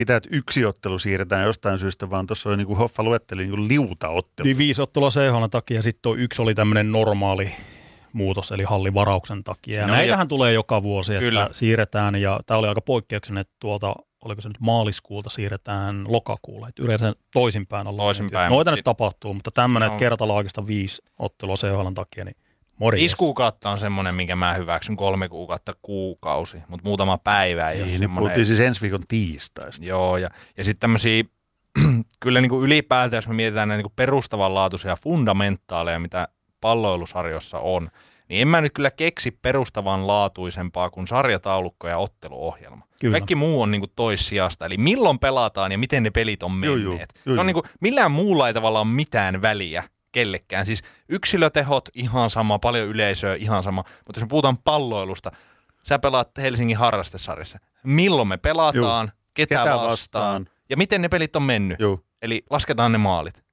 Mitä, että yksi ottelu siirretään jostain syystä, vaan tuossa oli niin kuin Hoffa luetteli niin kuin liutaottelu. Niin 5 ottelua CHL takia ja sitten yksi oli tämmöinen normaali muutos, eli hallivarauksen takia. Ja näitähän tulee joka vuosi, että siirretään, ja tämä oli aika poikkeuksellinen, että tuolta, oliko se nyt maaliskuulta, siirretään lokakuulle. Että yleensä toisinpäin on noita nyt tapahtuu, mutta tämmöinen, että kertalaakista 5 ottelua CHL takia, niin morjes. 5 kuukautta on semmoinen, minkä mä hyväksyn, 3 kuukautta kuukausi, mutta muutama päivä ei ole niin, semmoinen. Puhuttiin siis ensi viikon tiistaista. Joo, ja sitten tämmöisiä, kyllä niin kuin ylipäätään, jos me mietitään näitä niin perustavanlaatuisia fundamentaaleja, mitä palloilusarjossa on, niin en mä nyt kyllä keksi perustavanlaatuisempaa kuin sarjataulukko ja otteluohjelma. Kyllä. Kaikki muu on niin kuin toissijasta, eli milloin pelataan ja miten ne pelit on menneet. On niin kuin, millään muulla ei tavallaan mitään väliä kellekään. Siis yksilötehot ihan sama, paljon yleisöä ihan sama, mutta jos me puhutaan palloilusta, sä pelaat Helsingin harrastesarjassa. Milloin me pelataan, ketä vastaan ja miten ne pelit on mennyt. Eli lasketaan ne maalit.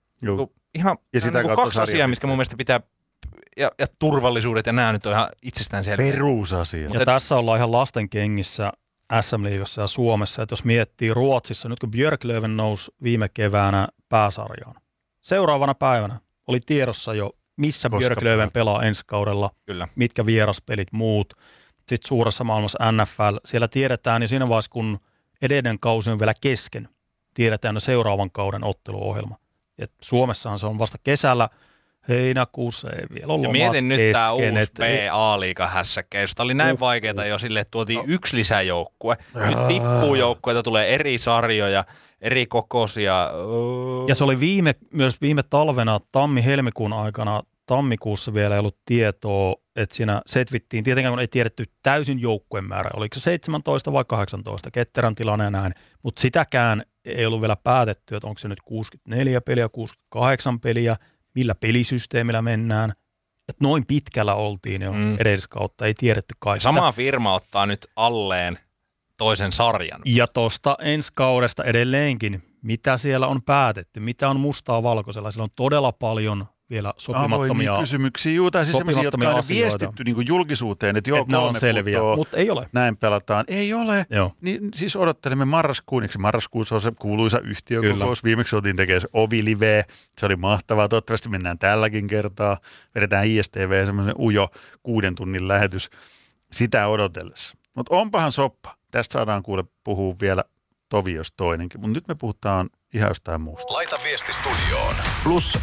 Ihan ja sitä niin 2 asiaa, mitkä mun mielestä pitää, ja turvallisuudet ja nämä nyt on ihan itsestäänselviä. Perusasia. Ja tässä ollaan ihan lasten kengissä SM-liigassa ja Suomessa, että jos miettii Ruotsissa, nyt kun Björklöven nousi viime keväänä pääsarjaan, seuraavana päivänä oli tiedossa jo, missä Björklöven pelaa ensi kaudella, mitkä vieraspelit, muut. Sitten suuressa maailmassa NFL, siellä tiedetään, ja siinä vaiheessa, kun edellinen kausi on vielä kesken, tiedetään jo seuraavan kauden otteluohjelma. Et Suomessahan se on vasta kesällä, heinäkuussa ei vielä ole. Ja mietin nyt tämä uusi BA-liiga hässäkkä, josta oli näin vaikeaa jo silleen, että tuotiin 1 lisäjoukkue. Nyt tippuu joukkueita, tulee eri sarjoja, eri kokoisia. Ja se oli myös viime talvena, tammi-helmikuun aikana, tammikuussa vielä ei ollut tietoa, että siinä setvittiin, tietenkään ei tiedetty täysin joukkueen määrä, oliko se 17 vai 18, ketterän tilanne ja näin, mutta sitäkään ei ollut vielä päätetty, että onko se nyt 64 peliä, 68 peliä, millä pelisysteemillä mennään. Että noin pitkällä oltiin jo edelliskautta, ei tiedetty kaikista. Sama firma ottaa nyt alleen toisen sarjan. Ja tuosta ensi kaudesta edelleenkin, mitä siellä on päätetty, mitä on mustaa valkoisella. Siellä on todella paljon vielä sopimattomia kysymyksiä. Tai siis sellaisia, jotka on viestitty niin kuin julkisuuteen, että joo, 3 selviä, mutta ei ole. Näin pelataan. Ei ole. Niin, siis odottelemme marraskuussa on se kuuluisa yhtiökokous. Viimeksi oltiin tekemään se Ovi-live. Se oli mahtavaa. Toivottavasti mennään tälläkin kertaa. Vedetään ISTV semmoinen ujo 6 tunnin lähetys sitä odotellessa. Mutta onpahan soppa. Tästä saadaan kuule puhua vielä tovi jos toinenkin. Mutta nyt me puhutaan ihan jostain muusta. Laita viesti studioon. Plus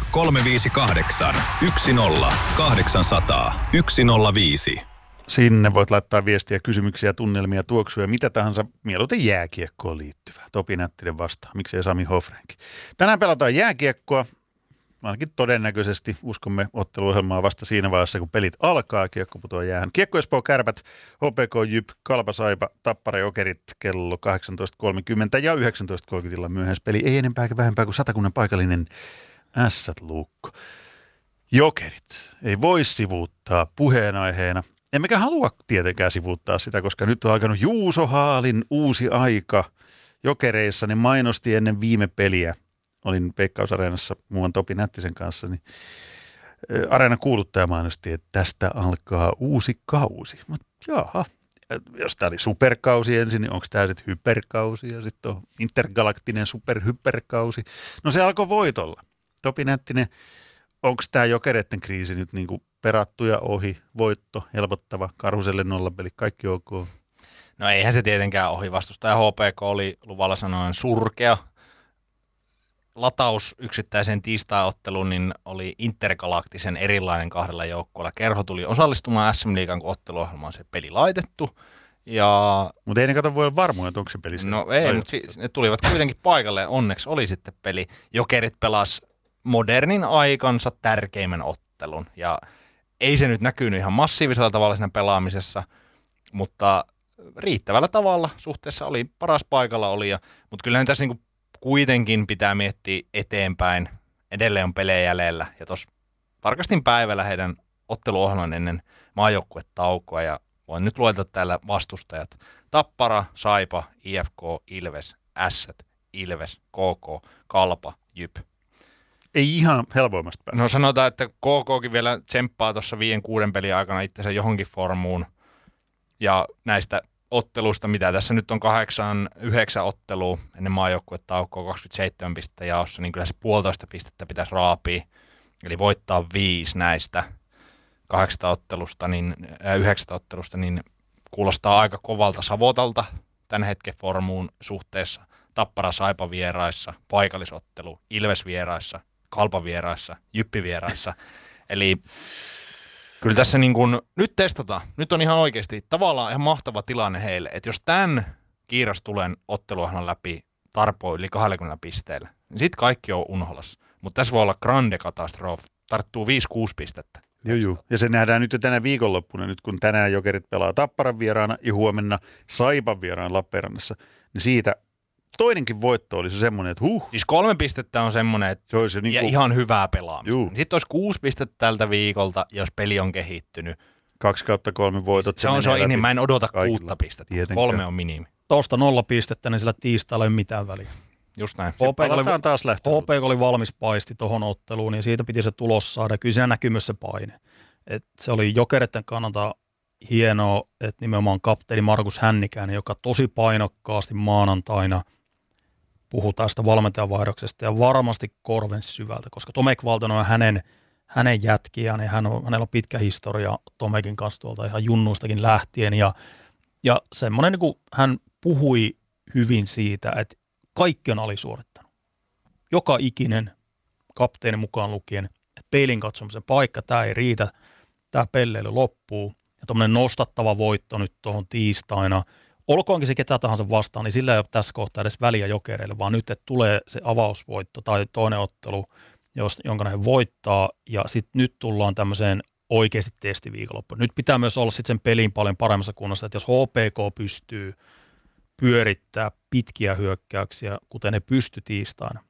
358 10 800 105. Sinne voit laittaa viestiä, kysymyksiä, tunnelmia, tuoksuja, mitä tahansa mieluiten jääkiekkoon liittyvää. Topi Nättinen vastaa, miksei Sami Hofrenki. Tänään pelataan jääkiekkoa. Ainakin todennäköisesti uskomme otteluohjelmaa vasta siinä vaiheessa, kun pelit alkaa. Kiekko putoaa jäähän. Kiekko Espoo Kärpät, HPK Jyp, Kalpa Saipa, Tappara Jokerit kello 18.30 ja 19.30 myöhäispeli. Ei enempää eikä vähempää kuin Satakunnan paikallinen Ässät Lukko. Jokerit ei voi sivuuttaa puheenaiheena. Emmekä halua tietenkään sivuuttaa sitä, koska nyt on alkanut Juuso Haalin uusi aika. Jokereissa ne mainosti ennen viime peliä. Olin Veikkausareenassa muuan Topi Nättisen kanssa, niin Areena kuuluttaja mainosti, että tästä alkaa uusi kausi. Mutta jaha, jos tämä oli superkausi ensin, niin onko tämä sitten hyperkausi ja sitten on intergalaktinen superhyperkausi? No se alkoi voitolla. Topi Nättinen, onko tämä Jokereiden kriisi nyt niinku perattu ja ohi, voitto, helpottava, Karhuselle nollapeli, kaikki ok? No eihän se tietenkään ohi. Vastustaja HPK oli luvalla sanoen surkea. Lataus yksittäisen tiistai-otteluun niin oli intergalaktisen erilainen 2 joukkueella. Kerho tuli osallistumaan SM-liigan, kun otteluohjelmaan se peli laitettu. Mutta ei ne kato voi olla varmoja, että onko se peli. No ei, mutta ne tulivat kuitenkin paikalle ja onneksi oli sitten peli. Jokerit pelas modernin aikansa tärkeimmän ottelun. Ja ei se nyt näkynyt ihan massiivisella tavalla siinä pelaamisessa, mutta riittävällä tavalla suhteessa oli paras paikalla olija. Mutta kyllähän tässä niinku kuitenkin pitää miettiä eteenpäin. Edelleen on pelejä jäljellä. Ja tuossa tarkastin päivällä heidän otteluohjelman ennen maajoukkuetaukoa. Ja voin nyt luetella täällä vastustajat. Tappara, Saipa, IFK, Ilves, Ässät, Ilves, KK, Kalpa, Jyp. Ei ihan helpoimmasta päästä. No sanotaan, että KKkin vielä tsemppaa tuossa 5-6 pelin aikana itsensä johonkin formuun. Ja näistä ottelusta, mitä tässä nyt on 8-9 ottelua ennen maajoukkuetaukoa, 27 pistettä jaossa, niin kyllä se 1,5 pistettä pitäisi raapia. Eli voittaa 5 näistä 8 ottelusta, niin 9 ottelusta, niin kuulostaa aika kovalta Savotalta tämän hetken formuun suhteessa. Tappara Saipa vieraissa, paikallisottelu, Ilves vieraissa, Kalpa vieraissa, Jyppi vieraissa. Eli kyllä tässä niin kuin, nyt testataan. Nyt on ihan oikeasti tavallaan ihan mahtava tilanne heille, että jos tämän kiirastulen otteluohjelman läpi tarpoo yli 20 pisteellä, niin sitten kaikki on unholassa. Mutta tässä voi olla grande katastrofi. Tarttuu 5-6 pistettä. Joo. Ja se nähdään nyt jo tänä viikonloppuna, nyt kun tänään Jokerit pelaa Tapparan vieraana ja huomenna Saipan vieraan Lappeenrannassa. Niin siitä toinenkin voitto olisi semmoinen, että Siis 3 pistettä on semmoinen, että se olisi niin ja kuin ihan hyvää pelaamista. Juu. Sitten olisi 6 pistettä tältä viikolta, jos peli on kehittynyt. 2/3 voitot. Se on niin, mä en odota 6 pistettä. Tietenkään. 3 on minimi. Tuosta 0 pistettä, niin sillä tiistailla ei ole mitään väliä. Just näin. Palataan taas lähtöön. HPK oli valmis paisti tuohon otteluun, niin siitä piti se tulos saada. Kyllä siinä näkyy myös se paine. Et se oli Jokereiden kannalta hienoa, että nimenomaan kapteeni Markus Hännikäinen, joka tosi painokkaasti maanantaina puhui tästä valmentajavaihdoksesta ja varmasti korvensi syvältä, koska Tomek Valtonen on hänen jätkiään ja hänellä on pitkä historia Tomekin kanssa tuolta ihan junnuistakin lähtien ja semmoinen, niin kuin hän puhui hyvin siitä, että kaikki on alisuorittanut. Joka ikinen kapteeni mukaan lukien, että peilin katsomisen paikka, tämä ei riitä, tämä pelleily loppuu ja tuommoinen nostattava voitto nyt tuohon tiistaina, olkoonkin se ketä tahansa vastaan, niin sillä ei ole tässä kohtaa edes väliä Jokereille, vaan nyt, että tulee se avausvoitto tai toinen ottelu, jonka ne voittaa, ja sitten nyt tullaan tämmöiseen oikeasti testiviikonloppuun. Nyt pitää myös olla sitten sen pelin paljon paremmassa kunnossa, että jos HPK pystyy pyörittää pitkiä hyökkäyksiä, kuten ne pystyi tiistaina,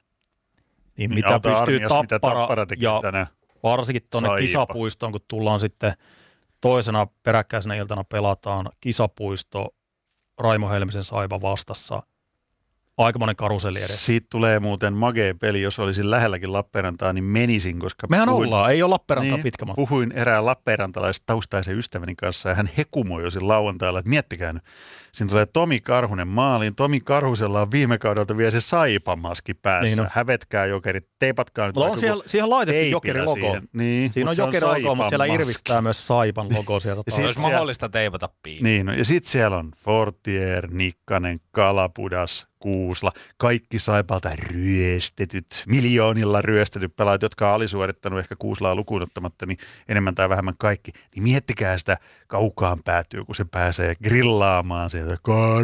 niin mitä pystyy Tappara ja tänään. Varsinkin tuonne Kisapuistoon, kun tullaan sitten toisena peräkkäisenä iltana pelataan Kisapuisto Raimo Helmisen Saipa vastassa. Aikamoinen karuselli edessä. Siitä tulee muuten magea peli, jos olisin lähelläkin Lappeenrantaa, niin menisin, koska mehän ollaan, ei ole Lappeenrantaa niin, pitkä matka. Puhuin erään lappeenrantalaisen taustaisen ystäväni kanssa ja hän hekumoi jo lauantailla, että miettikää nyt. Siinä tulee Tomi Karhunen maaliin. Tomi Karhusella on viime kaudelta vielä se Saipa-maski päässä. Niin hävetkää Jokerit, teipatkaa nyt. Mutta on siihen laitettu Jokerin logo. Niin, siinä on Jokerin logo, mutta siellä irvistää myös Saipan logo sieltä. Olisi mahdollista teipata piin. Niin, ja sitten siellä on Fortier, Nikkanen, Kalapudas, Kuusla, kaikki Saipalta ryöstetyt, miljoonilla ryöstetyt pelaajat, jotka on alisuorittanut ehkä Kuuslaa lukuun ottamatta, niin enemmän tai vähemmän kaikki. Niin miettikää sitä kaukaan päätyy, kun se pääsee grillaamaan sieltä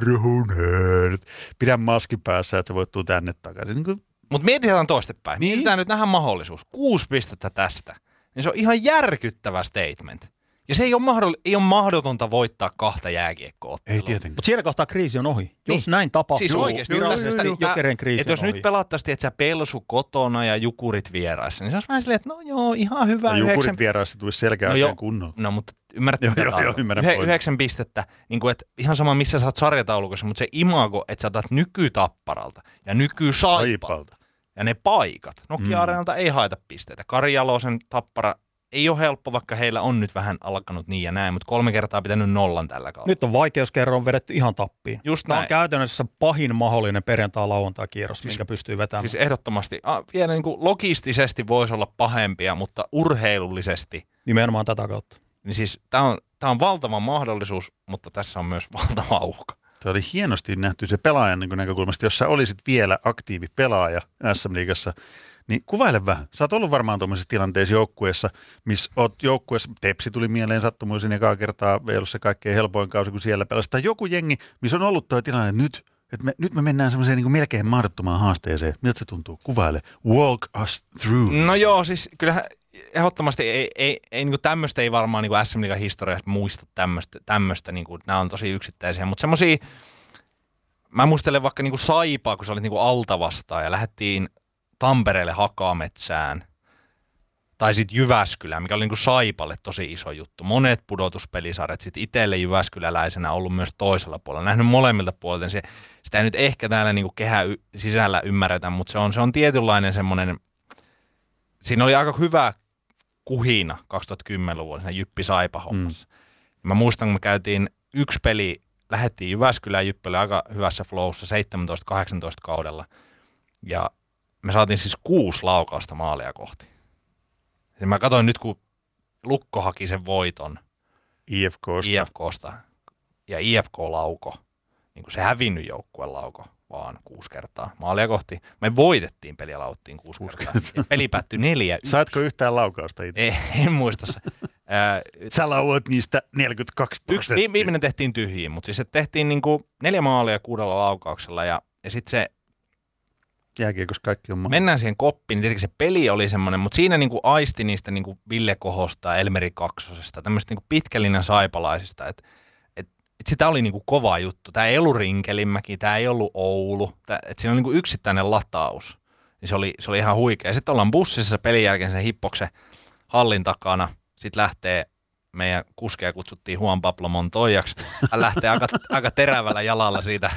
Karhunen. Pidä maski päässä, että se voittuu tänne takaisin. Niin mutta mietitään toistepäin. Niin. Mietitään nyt nähdä mahdollisuus. 6 pistettä tästä. Niin se on ihan järkyttävä statement. Ja se ei ole mahdotonta voittaa 2 jääkiekko-ottelua. Ei tietenkään. Mutta siellä kohtaa kriisi on ohi. Niin. Jos näin tapahtuu, siis oikeasti Jokerin kriisi että jos on nyt ohi. pelattaisiin, että sä Pelsu kotona ja Jukurit vieraissa, niin se olisi vähän silleen, että no joo, ihan hyvä. Ja Jukurit vieraissa tulisi selkeä kunnolla. No mutta ymmärrätte mitä ymmärrän 9 pistettä, niin kuin, että ihan sama missä sä oot sarjataulukossa, mutta se imago, että sä otat nyky-Tapparalta ja nyky-Saipalta ja ne paikat. Nokia-areenalta ei haeta pisteitä. Kari Jalosen Tappara ei ole helppo, vaikka heillä on nyt vähän alkanut niin ja näin, mutta 3 kertaa pitänyt 0 tällä kaudella. Nyt on vaikeuskerroin vedetty ihan tappiin. Just Tämä näin. on käytännössä pahin mahdollinen perjantai-lauantai-kierros, minkä pystyy vetämään. Siis ehdottomasti. Vielä niin kuin logistisesti voisi olla pahempia, mutta urheilullisesti. Nimenomaan tätä kautta. Niin siis tämä on valtava mahdollisuus, mutta tässä on myös valtava uhka. Tämä oli hienosti nähty se pelaajan näkökulmasta, jos sä olisit vielä aktiivi pelaaja SM-liigassa, niin kuvaile vähän. Sä oot ollut varmaan tuollaisessa tilanteessa joukkueessa, missä oot joukkueessa, Tepsi tuli mieleen sattumoisin ekaa kertaa, ei ollut se kaikkein helpoin kausi, kun siellä pelasi. Tai joku jengi, missä on ollut tuo tilanne, että nyt me mennään semmoiseen niin kuin melkein mahdottomaan haasteeseen. Miltä se tuntuu? Kuvaile. Walk us through. No joo, siis kyllähän ehdottomasti ei niin kuin tämmöistä ei varmaan niin kuin SM-liigan historiasta muista tämmöistä niin kuin, nämä on tosi yksittäisiä, mutta semmoisia, mä muistelen vaikka niin kuin Saipaa, kun sä olit niin kuin alta vastaan ja lähdettiin Tampereelle Hakametsään, tai sitten Jyväskylään, mikä oli niin kuin Saipalle tosi iso juttu. Monet pudotuspelisarjat, sitten itselle jyväskyläläisenä ollut myös toisella puolella. Nähnyt molemmilta puolilta, sitä ei nyt ehkä täällä niin kuin kehän sisällä ymmärretä, mutta se on tietynlainen semmoinen, siinä oli aika hyvä kuhina 2010-luvulla siinä Jyppi-Saipa-hommassa. Mä muistan, kun me käytiin yksi peli lähdettiin Jyväskylään, Jyppe oli aika hyvässä flowssa 17-18 kaudella. Ja me saatiin siis 6 laukausta maalia kohti. Ja mä katsoin nyt, kun Lukko haki sen voiton IFKsta ja IFK lauko, niin kuin se hävinnyt joukkueen lauko vaan 6 kertaa maalia kohti. Me voitettiin peliä, lauttiin 6 kertaa. Ja peli päättyi 4-1. Saatko yhtään laukausta itse? En muista se. Sä lauot niistä 42%. Viimeinen tehtiin tyhjiin, mutta siis tehtiin niinku 4 maalia 6 laukauksella ja sitten se jääkiekossa kaikki on mennään siihen koppiin, niin tietenkin se peli oli semmoinen, mutta siinä niinku aisti niistä niinku Ville Kohosta, Elmeri Kaksosesta, tämmöistä niinku pitkälinjan saipalaisista, että sitä oli niinku kova juttu. Tämä ei ollut Rinkelinmäki, tämä ei ollut Oulu, että siinä oli niinku yksittäinen lataus, niin se oli ihan huikea. Sitten ollaan bussissa pelin jälkeen sen Hippoksen hallin takana, sitten lähtee, meidän kuskeja kutsuttiin Juan Pablo Montoyaksi, hän lähtee aika terävällä jalalla siitä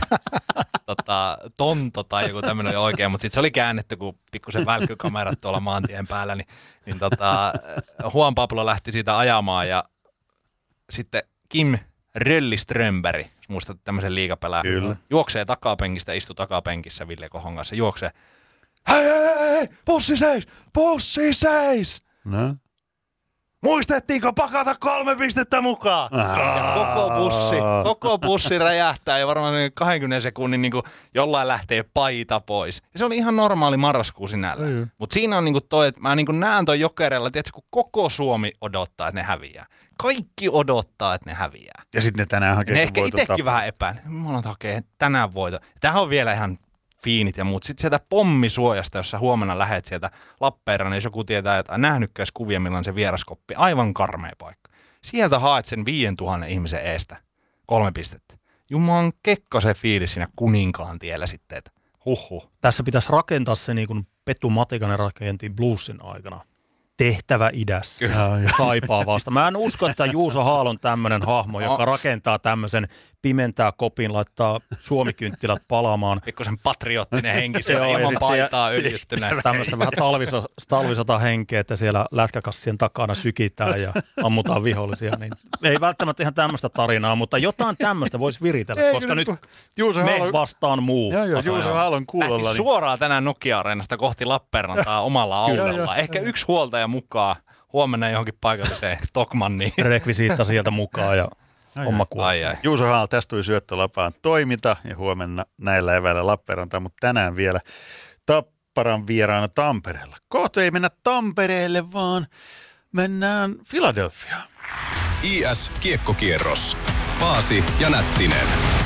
tonto tai joku tämmöinen oikein, mutta sitten se oli käännetty, kun pikkusen välkkykamerat tuolla maantien päällä, niin Juan Pablo lähti siitä ajamaan ja sitten Kim Rölli-Strömberg, jos muistat tämmöisen liigapelaajan, juoksee takapenkistä, istuu takapenkissä Ville Kohon kanssa, juoksee, hei, pussi seis! No. Muistettiinko pakata 3 pistettä mukaan? Ja koko bussi räjähtää ja varmaan 20 sekunnin niin kuin jollain lähtee paita pois. Ja se oli ihan normaali marraskuu sinällään. Mutta siinä on niin kuin toi, että mä niin kuin näen toi Jokerella, tiedätkö, kun koko Suomi odottaa, että ne häviää. Kaikki odottaa, että ne häviää. Ja sitten ne tänään hakee voiton. Ne ehkä itsekin vähän epäilee. Mulla hakee tänään voiton. Tämähän on vielä ihan fiinit ja muut. Sitten sieltä pommisuojasta, jos sä huomenna lähet sieltä Lappeenrannan, jos joku tietää, että nähnytkään kuvia, milloin se vieraskoppi, aivan karmea paikka. Sieltä haet sen 5000 ihmisen eestä 3 pistettä. Jumalan kekko se fiilis siinä Kuninkaan tiellä sitten, että huhhuh. Tässä pitäisi rakentaa se niin kuin Petu Matikainen rakenti Bluesin aikana. Tehtävä idässä. Kaipaa vasta. Mä en usko, että Juuso Haal on tämmöinen hahmo, joka rakentaa tämmöisen pimentää kopin, laittaa Suomi-kynttilät palaamaan. Pikkusen patriottinen henki, se on ilman paitaa yljittyneen. Tämmöistä vähän talvisota henkeä, että siellä lätkäkassien takana sykitään ja ammutaan vihollisia. Niin ei välttämättä ihan tämmöistä tarinaa, mutta jotain tämmöistä voisi viritellä, koska nyt me vastaan muu. Juuso Haal on kuulolla. Lähti suoraan tänään Nokia-areenasta kohti Lappeenrantaa omalla aulalla. Ehkä yksi huoltaja mukaan. Huomenna johonkin paikalliseen Tokmanniin. Rekvisiitta sieltä mukaan ja homma kuulostaa. Juuso Haal, tästä tuli syöttölapaan toiminta ja huomenna näillä eväillä Lappeenrantaan, mutta tänään vielä Tapparan vieraana Tampereella. Kohta ei mennä Tampereelle, vaan mennään Philadelphiaan. IS Kiekkokierros. Paasi ja Nättinen.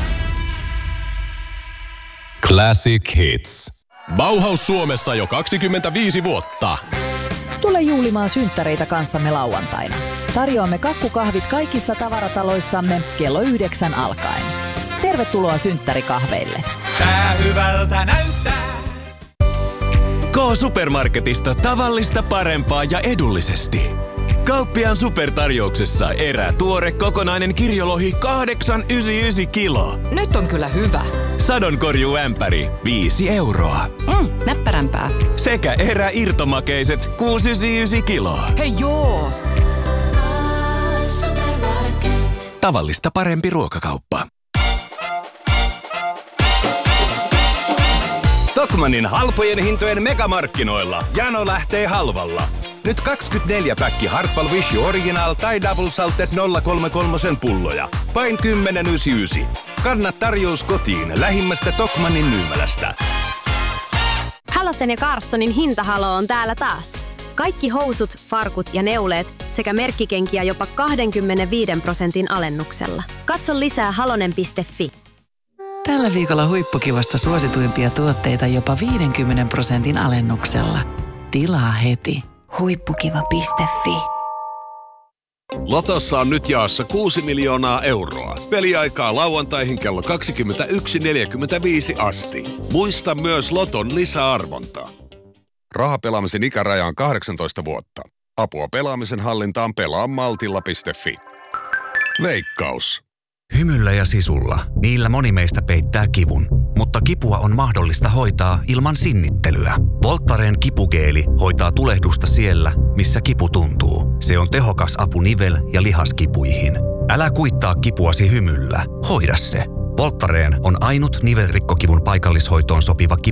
Classic Hits. Bauhaus Suomessa jo 25 vuotta. Tule juhlimaan synttäreitä kanssamme lauantaina. Tarjoamme kakkukahvit kaikissa tavarataloissamme kello 9 alkaen. Tervetuloa synttärikahveille. Tää hyvältä näyttää. K-Supermarketista tavallista parempaa ja edullisesti. Kauppiaan supertarjouksessa tuore kokonainen kirjolohi 8,99 kilo. Nyt on kyllä hyvä. Sadonkorjuämpäri 5 euroa. Näppärämpää. Sekä irtomakeiset 6,99 kiloa. Hei joo! Tavallista parempi ruokakauppa. Tokmannin halpojen hintojen megamarkkinoilla. Jano lähtee halvalla. Nyt 24 päkki Hartwall Wish Original tai Double Salted 033 pulloja. Vain 10,99. Kanna tarjous kotiin lähimmästä Tokmannin myymälästä. Halosen ja Carssonin hintahalo on täällä taas. Kaikki housut, farkut ja neuleet sekä merkkikenkiä jopa 25% alennuksella. Katso lisää halonen.fi. Tällä viikolla huippukivasta suosituimpia tuotteita jopa 50% alennuksella. Tilaa heti. Huippukiva.fi. Lotossa on nyt jaossa 6 miljoonaa euroa. Peliaikaa lauantaihin kello 21.45 asti. Muista myös Loton lisäarvonta. Rahapelaamisen ikäraja on 18 vuotta. Apua pelaamisen hallintaan pelaa maltilla.fi. Veikkaus. Hymyllä ja sisulla. Niillä moni meistä peittää kivun. Mutta kipua on mahdollista hoitaa ilman sinnittelyä. Voltaren kipugeeli hoitaa tulehdusta siellä, missä kipu tuntuu. Se on tehokas apu nivel- ja lihaskipuihin. Älä kuittaa kipuasi hymyllä. Hoida se. Voltaren on ainut nivelrikkokivun paikallishoitoon sopiva